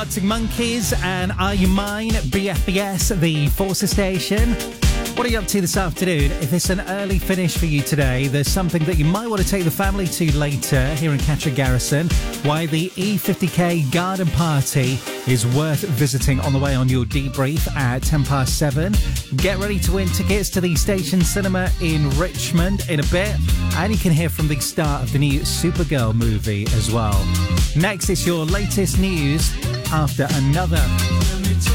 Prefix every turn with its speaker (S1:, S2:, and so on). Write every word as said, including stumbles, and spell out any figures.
S1: Arctic Monkeys and Are You Mine? B F B S, the Forces Station. What are you up to this afternoon? If it's an early finish for you today, there's something that you might want to take the family to later here in Catterick Garrison. Why the E fifty K Garden Party is worth visiting on the way on your debrief at ten past seven. Get ready to win tickets to the Station Cinema in Richmond in a bit. And you can hear from the star of the new Supergirl movie as well. Next, it's your latest news after another